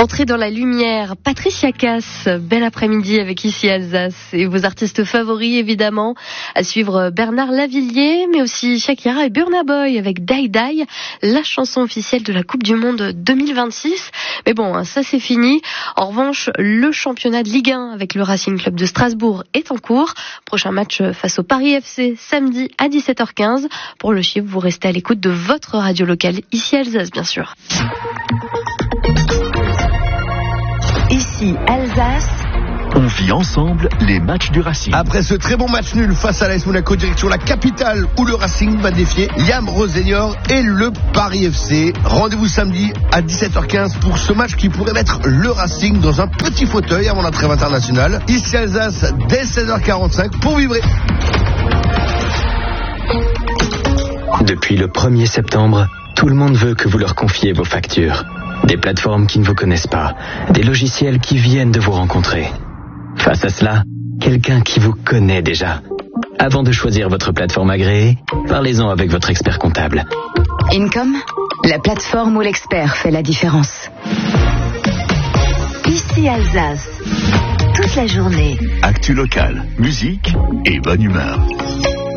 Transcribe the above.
Entrez dans la lumière, Patricia Cass, bel après-midi avec Ici Alsace et vos artistes favoris évidemment. À suivre Bernard Lavilliers, mais aussi Shakira et Burna Boy avec Die Die, la chanson officielle de la Coupe du Monde 2026. Mais bon, ça c'est fini. En revanche, le championnat de Ligue 1 avec le Racing Club de Strasbourg est en cours. Prochain match face au Paris FC samedi à 17h15. Pour le chiffre, vous restez à l'écoute de votre radio locale Ici Alsace bien sûr. Ici Alsace. On vit ensemble les matchs du Racing. Après ce très bon match nul face à l'AS Monaco, direction la capitale où le Racing va défier Yam Rosenior et le Paris FC. Rendez-vous samedi à 17h15 pour ce match qui pourrait mettre le Racing dans un petit fauteuil avant la trêve internationale. Ici Alsace dès 16h45 pour vibrer. Depuis le 1er septembre, tout le monde veut que vous leur confiez vos factures. Des plateformes qui ne vous connaissent pas, des logiciels qui viennent de vous rencontrer. Face à cela, quelqu'un qui vous connaît déjà. Avant de choisir votre plateforme agréée, parlez-en avec votre expert comptable. Income, la plateforme où l'expert fait la différence. Ici Alsace, toute la journée. Actu locale, musique et bonne humeur.